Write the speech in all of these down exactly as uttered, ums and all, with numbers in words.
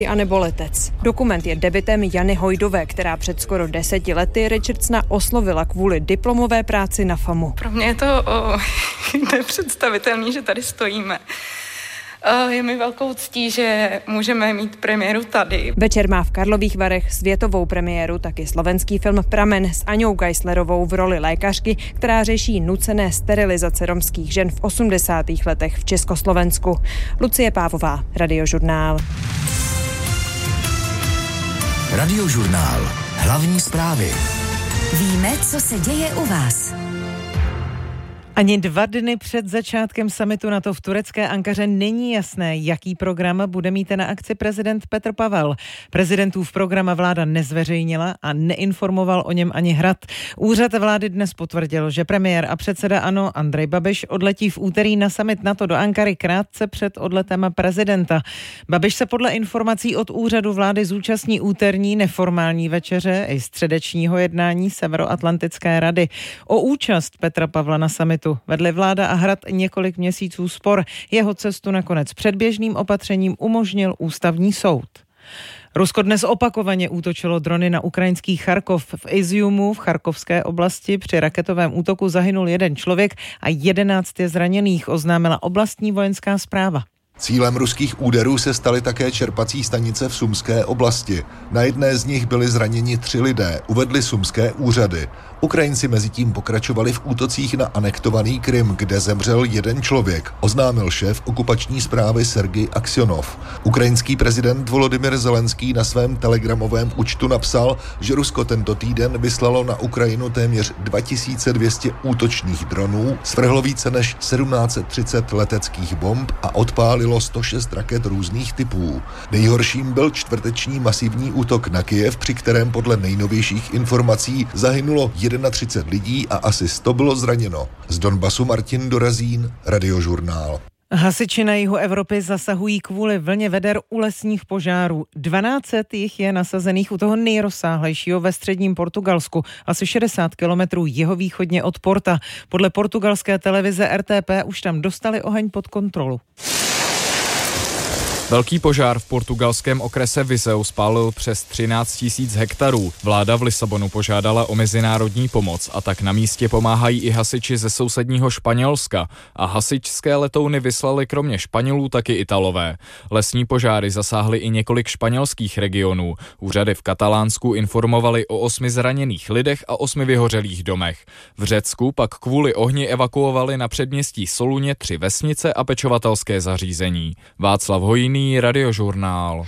A nebo Letec. Dokument je debutem Jany Hojdové, která před skoro deseti lety Richardsona oslovila kvůli diplomové práci na FAMu. Pro mě je to o, nepředstavitelné, že tady stojíme. Je mi velkou ctí, že můžeme mít premiéru tady. Večer má v Karlových Varech světovou premiéru taky slovenský film Pramen s Aňou Geislerovou v roli lékařky, která řeší nucené sterilizace romských žen v osmdesátých letech v Československu. Lucie Pávová, Radiožurnál. Radiožurnál. Hlavní zprávy. Víme, co se děje u vás. Ani dva dny před začátkem summitu NATO v turecké Ankaře není jasné, jaký program bude mít na akci prezident Petr Pavel. Prezidentův program vláda nezveřejnila a neinformoval o něm ani Hrad. Úřad vlády dnes potvrdil, že premiér a předseda ANO Andrej Babiš odletí v úterý na summit NATO do Ankary krátce před odletem prezidenta. Babiš se podle informací od úřadu vlády zúčastní úterní neformální večeře i středečního jednání Severoatlantické rady. O účast Petra Pavla na summitu vedli vláda a Hrad několik měsíců spor. Jeho cestu nakonec předběžným opatřením umožnil ústavní soud. Rusko dnes opakovaně útočilo drony na ukrajinský Charkov. V Iziumu v charkovské oblasti při raketovém útoku zahynul jeden člověk a jedenáct je zraněných, oznámila oblastní vojenská správa. Cílem ruských úderů se staly také čerpací stanice v Sumské oblasti. Na jedné z nich byli zraněni tři lidé, uvedli sumské úřady. Ukrajinci mezitím pokračovali v útocích na anektovaný Krym, kde zemřel jeden člověk, oznámil šéf okupační správy Sergej Aksionov. Ukrajinský prezident Volodymyr Zelenský na svém telegramovém účtu napsal, že Rusko tento týden vyslalo na Ukrajinu téměř dva tisíce dvě stě útočných dronů, svrhlo více než sedmnáct set třicet leteckých bomb a odpálilo sto šest raket různých typů. Nejhorším byl čtvrteční masivní útok na Kyjev, při kterém podle nejnovějších informací zahynulo třicet jedna lidí a asi sto bylo zraněno. Z Donbasu Martin Dorazín, Radiožurnál. Hasiči na jihu Evropy zasahují kvůli vlně veder u lesních požárů. dvanáct set jich je nasazených u toho nejrozsáhlejšího ve středním Portugalsku, asi šedesát kilometrů jihovýchodně od Porta. Podle portugalské televize R T P už tam dostali oheň pod kontrolu. Velký požár v portugalském okrese Viseu spálil přes třináct tisíc hektarů. Vláda v Lisabonu požádala o mezinárodní pomoc a tak na místě pomáhají i hasiči ze sousedního Španělska. A hasičské letouny vyslali kromě Španělů taky Italové. Lesní požáry zasáhly i několik španělských regionů. Úřady v Katalánsku informovali o osmi zraněných lidech a osmi vyhořelých domech. V Řecku pak kvůli ohni evakuovali na předměstí Soluně tři vesnice a pečovatelské zařízení. Václav Hojný, Radiožurnál.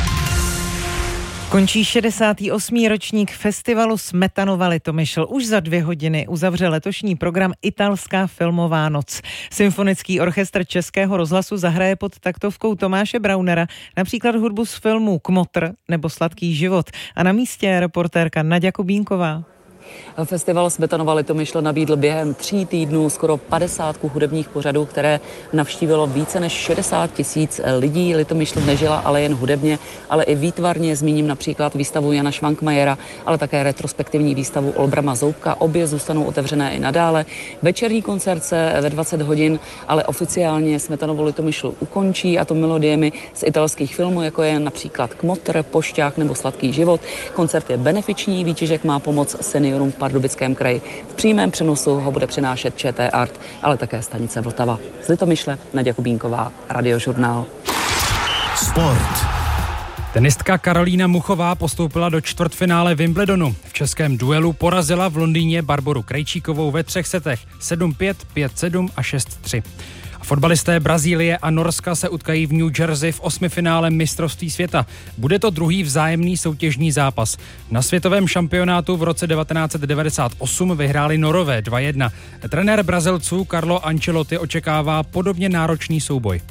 Končí šedesátý osmý ročník festivalu Smetanova Litomyšl. Už za dvě hodiny uzavře letošní program Italská filmová noc. Symfonický orchestr Českého rozhlasu zahraje pod taktovkou Tomáše Braunera například hudbu z filmů Kmotr nebo Sladký život. A na místě je reportérka Naďa Kubínková. Festival Smetanova Litomyšl nabídl během tří týdnů skoro padesátku hudebních pořadů, které navštívilo více než šedesát tisíc lidí. Litomyšl nežila ale jen hudebně, ale i výtvarně. Zmíním například výstavu Jana Švankmajera, ale také retrospektivní výstavu Olbrama Zoubka. Obě zůstanou otevřené i nadále. Večerní koncert se ve dvacet hodin, ale oficiálně Smetanovu Litomyšl ukončí, a to melodiemi z italských filmů, jako je například Kmotr, Pošťák nebo Sladký život. Koncert je benefiční, výtěžek má pomoc seniorům v Pardubickém kraji. V přímém přenosu ho bude přinášet ČT Art, ale také stanice Vltava. Z Litomyšle Naďa Kubínková, Radiožurnál. Sport. Tenistka Karolína Muchová postoupila do čtvrtfinále Wimbledonu. V českém duelu porazila v Londýně Barboru Krejčíkovou ve třech setech sedm pět, pět sedm a šest tři. Fotbalisté Brazílie a Norska se utkají v New Jersey v osmifinále mistrovství světa. Bude to druhý vzájemný soutěžní zápas. Na světovém šampionátu v roce devatenáct set devadesát osm vyhráli Norové dva jedna. Trenér Brazilců Carlo Ancelotti očekává podobně náročný souboj.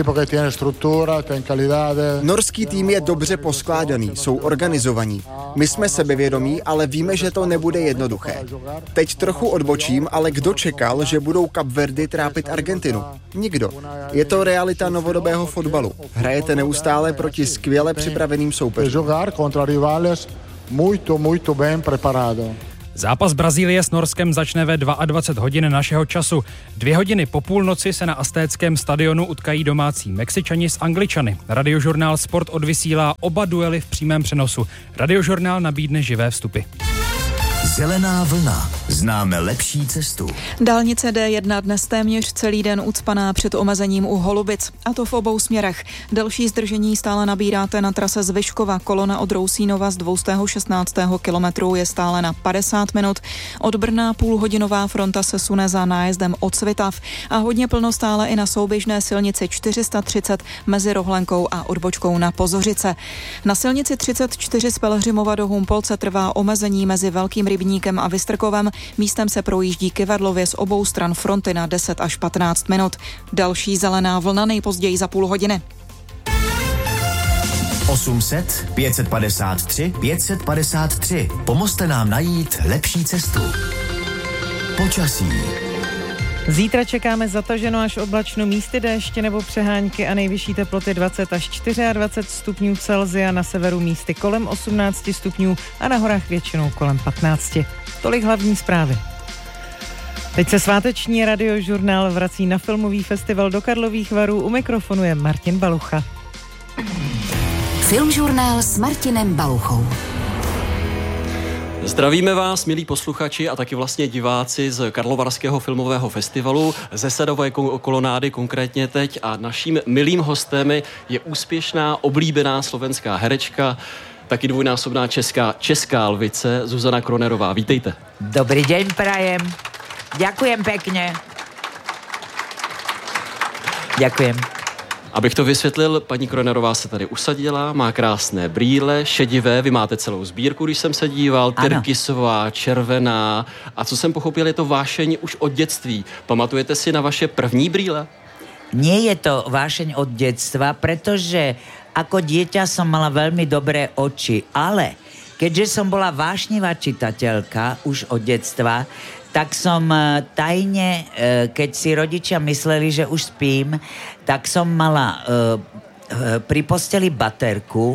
Norský tým je dobře poskládaný, jsou organizovaní. My jsme sebevědomí, ale víme, že to nebude jednoduché. Teď trochu odbočím, ale kdo čekal, že budou Kapverdy trápit Argentinu? Nikdo. Je to realita novodobého fotbalu. Hrajete neustále proti skvěle připraveným soupeřům. Zápas Brazílie s Norskem začne ve dvacet dva hodin našeho času. Dvě hodiny po půlnoci se na Aztéckém stadionu utkají domácí Mexičani s Angličany. Radiožurnál Sport odvysílá oba duely v přímém přenosu. Radiožurnál nabídne živé vstupy. Zelená vlna. Známe lepší cestu. Dálnice D jedna dnes téměř celý den ucpaná před omezením u Holubic, a to v obou směrech. Delší zdržení stále nabíráte na trase z Vyškova. Kolona od Rousínova z dvě stě šestnáct kilometrů je stále na padesát minut. Od Brna půlhodinová fronta se sune za nájezdem od Svitav a hodně plno stále i na souběžné silnici čtyři sta třicet mezi Rohlenkou a odbočkou na Pozořice. Na silnici třicet čtyři z Pelhřimova do Humpolce trvá omezení mezi Velkým Rybníkem a Vystrkovem. Místem se projíždí kyvadlově z obou stran fronty na deset až patnáct minut. Další zelená vlna nejpozději za půl hodiny. osm set, pět set padesát tři, pět set padesát tři. Pomozte nám najít lepší cestu. Počasí. Zítra čekáme zataženo až oblačno, místy déště nebo přehánky a nejvyšší teploty dvacet až dvacet čtyři stupňů Celsia, na severu místy kolem osmnáct stupňů a na horách většinou kolem patnáct. Tolik hlavní zprávy. Teď se sváteční Radiožurnál vrací na filmový festival do Karlových Varů. U mikrofonu je Martin Balucha. Filmžurnál s Martinem Baluchou. Zdravíme vás, milí posluchači a taky vlastně diváci z Karlovarského filmového festivalu, ze Sadové kolonády konkrétně teď, a naším milým hostem je úspěšná, oblíbená slovenská herečka, taky dvojnásobná česká, česká lvice Zuzana Kronerová. Vítejte. Dobrý deň prajem. Ďakujem pekne. Ďakujem. Abych to vysvětlil, paní Kronerová se tady usadila, má krásné brýle, šedivé, vy máte celou sbírku, když jsem se díval, tyrkysová, červená, a co jsem pochopil, je to vášeň už od dětství. Pamatujete si na vaše první brýle? Nie je to vášeň od detstva, pretože ako dieťa som mala veľmi dobré oči, ale keďže som bola vášnivá čitateľka už od detstva, tak som tajne, keď si rodičia mysleli, že už spím, tak som mala pri posteli baterku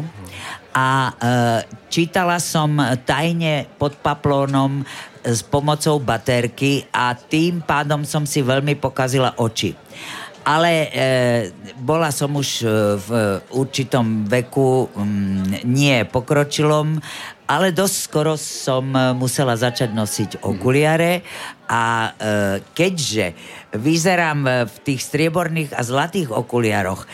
a čítala som tajne pod paplónom s pomocou baterky a tým pádom som si veľmi pokazila oči. Ale e, bola som už v určitom veku, m, nie pokročilom, ale dosť skoro som musela začať nosiť okuliare a e, keďže vyzerám v tých strieborných a zlatých okuliaroch e,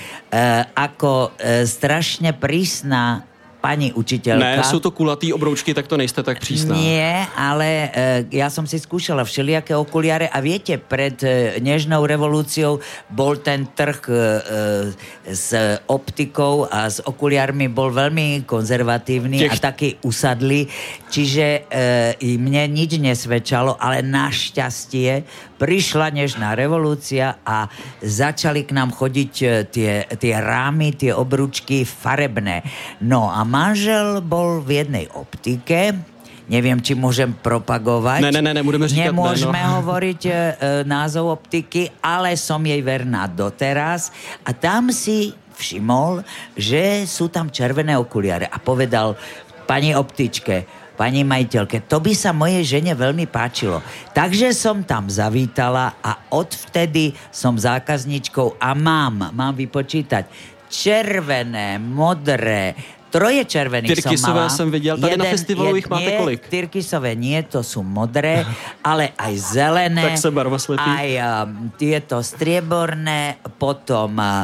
ako e, strašne prísna pani učiteľka. Ne, sú to kulatý obroučky, tak to nejste tak prísná. Nie, ale e, ja som si skúšala všelijaké okuliare a viete, pred e, nežnou revolúciou bol ten trh e, e, s optikou a s okuliarmi bol veľmi konzervatívny Tech... a taký usadlý, čiže e, mne nič nesvedčalo, ale našťastie prišla nežná revolúcia a začali k nám chodiť tie, tie rámy, tie obručky farebné. No a manžel bol v jednej optike, neviem, či môžem propagovať. Ne, ne, ne, nebudeme říkať. Nemôžeme ne, no. hovoriť e, názov optiky, ale som jej verná doteraz a tam si všimol, že sú tam červené okuliare a povedal pani optičke, pani majiteľke, to by sa mojej žene veľmi páčilo. Takže som tam zavítala a odvtedy som zákazničkou a mám, mám vypočítať, červené, modré, troje červených som mala. Tyrkysové som videl, tady jeden, na festivalu ich máte nie, kolik? Tyrkysové nie, to sú modré, ale aj zelené. Tak sa barva slepí. Aj um, tieto strieborné, potom uh,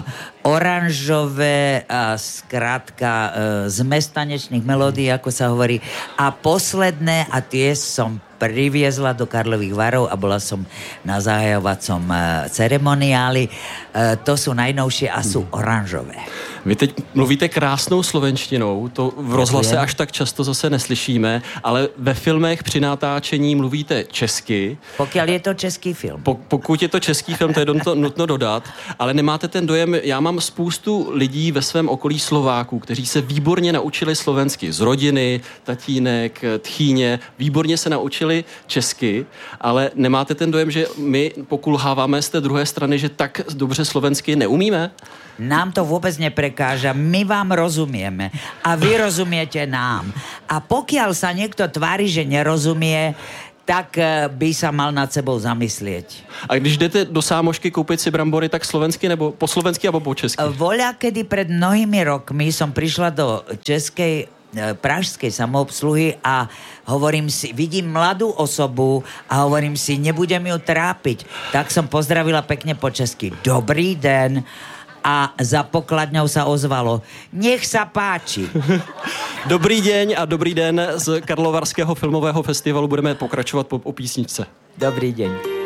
oranžové, uh, skrátka uh, z mestanečných melódií, ako sa hovorí. A posledné, a tie som priviezla do Karlových Varov a bola som na zahajovacom uh, ceremoniáli. Uh, to sú najnovšie a sú oranžové. Vy teď mluvíte krásnou slovenštinou, to v rozhlase až tak často zase neslyšíme, ale ve filmech při natáčení mluvíte česky. Pokiaľ je to český film. Po, pokud je to český film, to je to nutno dodat, ale nemáte ten dojem, já mám spoustu lidí ve svém okolí Slováků, kteří se výborně naučili slovensky z rodiny, tatínek, tchýně, výborně se naučili učili česky, ale nemáte ten dojem, že my pokulháváme z té druhé strany, že tak dobře slovensky neumíme? Nám to vôbec neprekáža, my vám rozumieme a vy rozumiete nám. A pokiaľ sa niekto tvári, že nerozumie, tak by sa mal nad sebou zamyslieť. A když jdete do sámošky koupit si brambory, tak slovensky nebo po slovensky alebo po česky? Voľa, kedy pred mnohými rokmi som prišla do českej pražskej samoobsluhy a hovorím si, vidím mladú osobu a hovorím si, nebudem ju trápiť. Tak som pozdravila pekne po česky. Dobrý den. A za pokladňou sa ozvalo, nech sa páči. Dobrý deň a dobrý den z Karlovarského filmového festivalu. Budeme pokračovat po, po písničce. Dobrý deň.